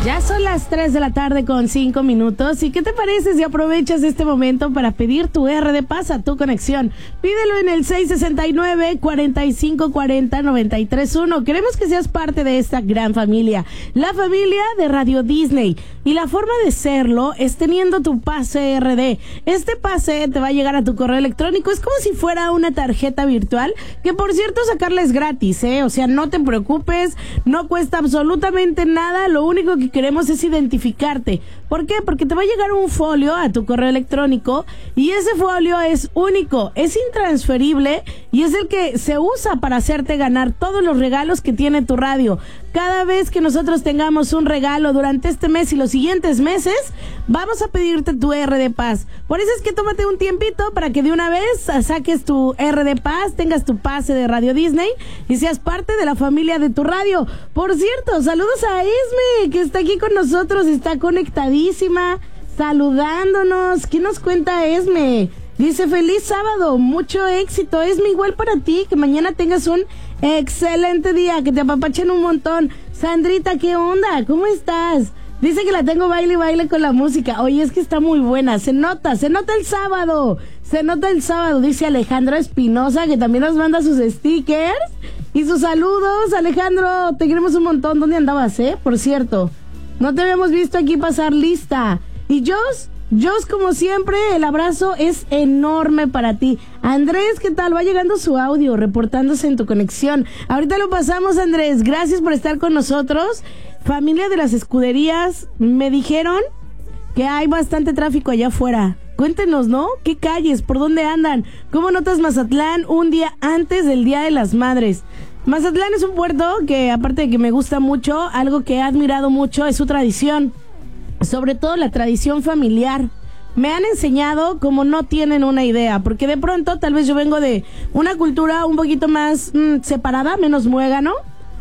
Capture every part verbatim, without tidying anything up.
Ya son las tres de la tarde con cinco minutos. ¿Y qué te parece si aprovechas este momento para pedir tu R de Paz a tu conexión? Pídelo en el seis seis nueve, cuatro cinco cuatro cero, nueve tres uno. Queremos que seas parte de esta gran familia, la familia de Radio Disney. Y la forma de serlo es teniendo tu pase R D. Este pase te va a llegar a tu correo electrónico. Es como si fuera una tarjeta virtual, que por cierto sacarla es gratis, ¿eh? O sea, no te preocupes, no cuesta absolutamente nada. Lo único que queremos es identificarte. ¿Por qué? Porque te va a llegar un folio a tu correo electrónico y ese folio es único, es intransferible y es el que se usa para hacerte ganar todos los regalos que tiene tu radio. Cada vez que nosotros tengamos un regalo durante este mes y los siguientes meses, vamos a pedirte tu R de Paz. Por eso es que tómate un tiempito para que de una vez saques tu R de Paz, tengas tu pase de Radio Disney y seas parte de la familia de tu radio. Por cierto, saludos a Esme, que está aquí con nosotros, está conectadísima, saludándonos. ¿Qué nos cuenta Esme? Dice, feliz sábado, mucho éxito. Esme, igual para ti, que mañana tengas un excelente día, que te apapachen un montón. Sandrita, ¿qué onda? ¿Cómo estás? Dice que la tengo baile y baile con la música. Oye, es que está muy buena, se nota, se nota el sábado, se nota el sábado. Dice Alejandro Espinosa, que también nos manda sus stickers y sus saludos. Alejandro, te queremos un montón. ¿Dónde andabas, eh? Por cierto, no te habíamos visto aquí pasar lista. Y Jos, Jos, como siempre, el abrazo es enorme para ti. Andrés, ¿qué tal? Va llegando su audio, reportándose en tu conexión. Ahorita lo pasamos, Andrés. Gracias por estar con nosotros. Familia de las escuderías, me dijeron que hay bastante tráfico allá afuera. Cuéntenos, ¿no? ¿Qué calles? ¿Por dónde andan? ¿Cómo notas Mazatlán un día antes del Día de las Madres? Mazatlán es un puerto que, aparte de que me gusta mucho, algo que he admirado mucho es su tradición. Sobre todo la tradición familiar. Me han enseñado como no tienen una idea, porque de pronto tal vez yo vengo de una cultura un poquito más mmm, separada, menos muégano,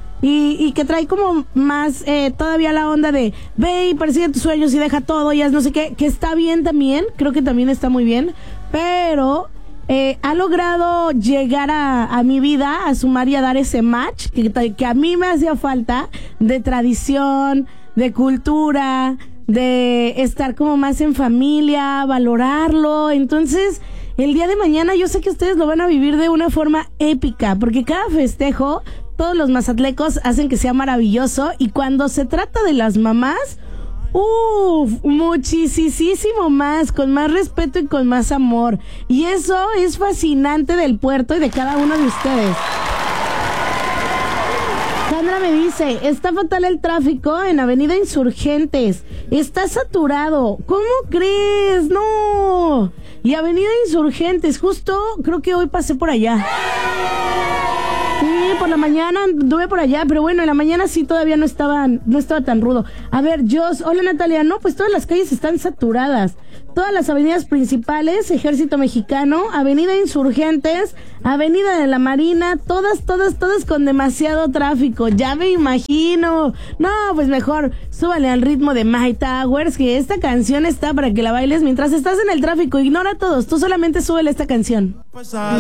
y, y que trae como más eh, todavía la onda de ve y persigue tus sueños y deja todo y haz no sé qué, que está bien también, creo que también está muy bien, pero eh, ha logrado llegar a, a mi vida, a sumar y a dar ese match que, que a mí me hacía falta, de tradición, de cultura, de estar como más en familia, valorarlo. Entonces, el día de mañana yo sé que ustedes lo van a vivir de una forma épica, porque cada festejo, todos los mazatlecos hacen que sea maravilloso, y cuando se trata de las mamás, uff, muchísimo más, con más respeto y con más amor. Y eso es fascinante del puerto y de cada uno de ustedes. Sandra me dice, está fatal el tráfico en Avenida Insurgentes, está saturado. ¿Cómo crees? No. Y Avenida Insurgentes, justo creo que hoy pasé por allá. Sí, por la mañana anduve por allá, pero bueno, en la mañana sí todavía no estaba, no estaba tan rudo. A ver, Jos, hola Natalia, no, pues todas las calles están saturadas. Todas las avenidas principales, Ejército Mexicano, Avenida Insurgentes, Avenida de la Marina, todas, todas, todas con demasiado tráfico, ya me imagino. No, pues mejor súbale al ritmo de My Towers, que esta canción está para que la bailes mientras estás en el tráfico. Ignora a todos, tú solamente súbele esta canción.